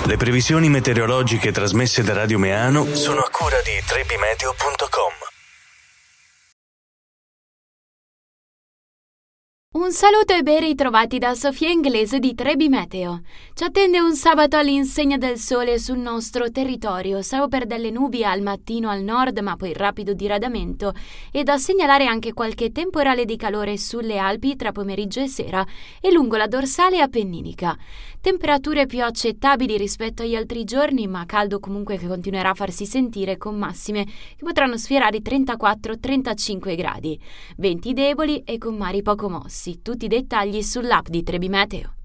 Le previsioni meteorologiche trasmesse da Radio Meano sono a cura di trebimeteo.com. Un saluto e ben ritrovati da Sofia Inglese di Trebi Meteo. Ci attende un sabato all'insegna del sole sul nostro territorio, salvo per delle nubi al mattino al nord, ma poi rapido diradamento, e da segnalare anche qualche temporale di calore sulle Alpi tra pomeriggio e sera e lungo la dorsale appenninica. Temperature più accettabili rispetto agli altri giorni, ma caldo comunque che continuerà a farsi sentire con massime che potranno sfiorare i 34-35 gradi. Venti deboli e con mari poco mossi. Tutti i dettagli sull'app di Trebi Meteo.